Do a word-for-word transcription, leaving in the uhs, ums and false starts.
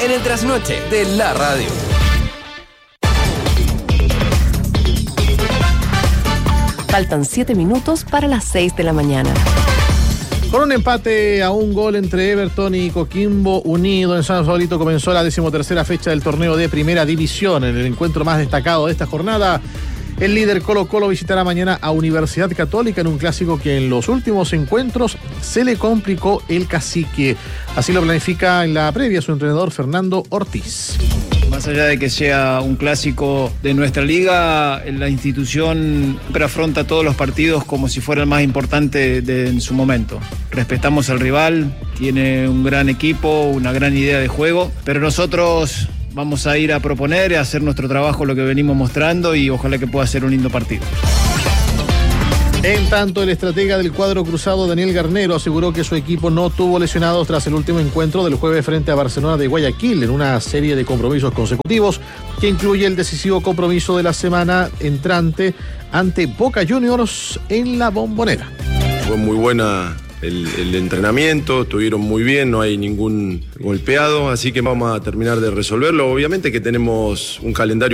en el trasnoche de la radio. Faltan siete minutos para las seis de la mañana. Con un empate a un gol entre Everton y Coquimbo Unido en San Saulito comenzó la decimotercera fecha del torneo de Primera División. En el encuentro más destacado de esta jornada, el líder Colo-Colo visitará mañana a Universidad Católica en un clásico que en los últimos encuentros se le complicó el cacique. Así lo planifica en la previa su entrenador Fernando Ortiz. Más allá de que sea un clásico de nuestra liga, la institución siempre afronta todos los partidos como si fuera el más importante de, en su momento. Respetamos al rival, tiene un gran equipo, una gran idea de juego, pero nosotros vamos a ir a proponer, a hacer nuestro trabajo, lo que venimos mostrando, y ojalá que pueda ser un lindo partido. En tanto, el estratega del cuadro cruzado, Daniel Garnero, aseguró que su equipo no tuvo lesionados tras el último encuentro del jueves frente a Barcelona de Guayaquil, en una serie de compromisos consecutivos que incluye el decisivo compromiso de la semana entrante ante Boca Juniors en la Bombonera. Fue muy buena el, el entrenamiento, estuvieron muy bien, no hay ningún golpeado, así que vamos a terminar de resolverlo. Obviamente que tenemos un calendario